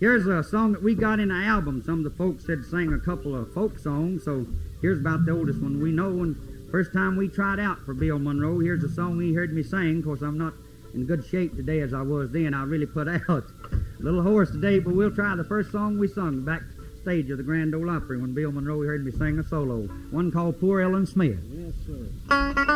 Here's a song that we got in the album. Some of the folks had sang a couple of folk songs, so here's about the oldest one we know. And first time we tried out for Bill Monroe, here's a song he heard me sing. Of course, I'm not in good shape today as I was then. I really put out a little hoarse today, but we'll try the first song we sung backstage of the Grand Ole Opry when Bill Monroe heard me sing a solo, one called Poor Ellen Smith. Yes, sir.